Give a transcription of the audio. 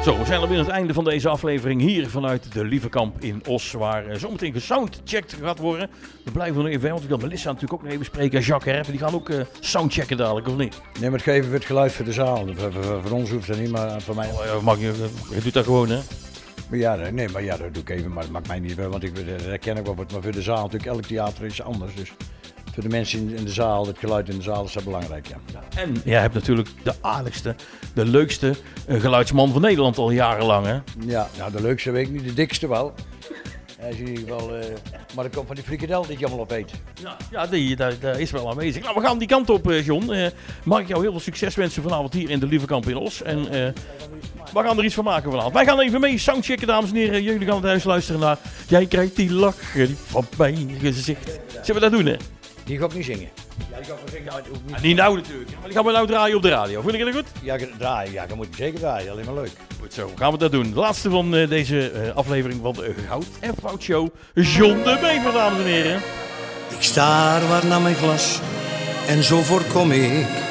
Zo, we zijn alweer aan het einde van deze aflevering hier vanuit de Lievekamp in Os, waar zometeen gesoundcheckt gaat worden. We blijven er nog even, want ik wil Melissa natuurlijk ook nog even spreken. Jacques Herpen, die gaan ook soundchecken dadelijk, of niet? Nee, maar het geven we het geluid voor de zaal. Voor ons hoeft dat niet, maar voor mij... Je doet dat gewoon, hè? Maar ja, nee, maar ja, dat doe ik even, maar dat maakt mij niet uit, want dat ken ik wel. Maar voor de zaal natuurlijk, elk theater is anders, dus... Voor de mensen in de zaal, het geluid in de zaal is dat belangrijk, ja. En jij hebt natuurlijk de aardigste, de leukste geluidsman van Nederland al jarenlang, hè? Ja, nou de leukste weet ik niet, de dikste wel. Hij is in ieder geval, maar dat komt van die frikadel die ik allemaal opeet. Ja, dat is wel aanwezig. Nou, we gaan die kant op, John. Mag ik jou heel veel succes wensen vanavond hier in de Lievekamp in Os. En we gaan er iets van maken vanavond. Wij gaan even mee soundchecken, dames en heren. Jullie gaan het huis luisteren naar Jij krijgt die lach van mijn gezicht. Zullen we dat doen, hè? Die ga ik niet zingen. Ja, die ga ik wel zingen. Ja, niet nou natuurlijk, maar die gaan we nou draaien op de radio. Vind je dat goed? Ja, draaien. Ja, dan moet ik zeker draaien. Alleen maar leuk. Goed zo, gaan we dat doen. De laatste van deze aflevering van de Goud en Fout Show. John de Bever, dames en heren. Ik staar waar naar mijn glas en zo voorkom ik